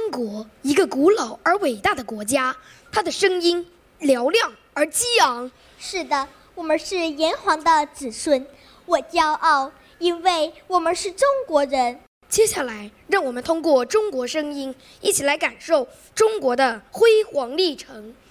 中国，一个古老而伟大的国家，它的声音嘹亮而激昂。 是的，我们是炎黄的子孙，我骄傲，因为我们是中国人。 接下来，让我们通过中国声音，一起来感受中国的辉煌历程。